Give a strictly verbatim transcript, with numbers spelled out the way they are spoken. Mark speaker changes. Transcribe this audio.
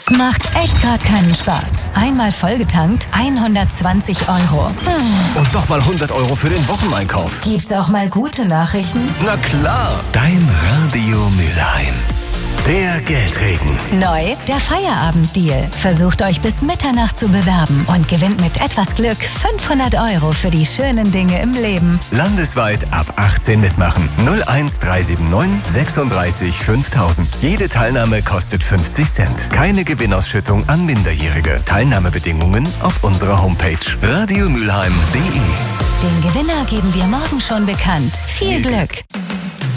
Speaker 1: Macht echt gerade keinen Spaß. Einmal vollgetankt, hundertzwanzig Euro. Hm.
Speaker 2: Und nochmal hundert Euro für den Wocheneinkauf.
Speaker 1: Gibt's auch mal gute Nachrichten?
Speaker 2: Na klar.
Speaker 3: Dein Radio Mülheim. Der Geldregen.
Speaker 1: Neu, der Feierabenddeal. Versucht euch bis Mitternacht zu bewerben und gewinnt mit etwas Glück fünfhundert Euro für die schönen Dinge im Leben.
Speaker 2: Landesweit ab achtzehn mitmachen. null eins drei sieben neun sechsunddreißig fünftausend. Jede Teilnahme kostet fünfzig Cent. Keine Gewinnausschüttung an Minderjährige. Teilnahmebedingungen auf unserer Homepage radiomülheim punkt de.
Speaker 1: Den Gewinner geben wir morgen schon bekannt. Viel Glück!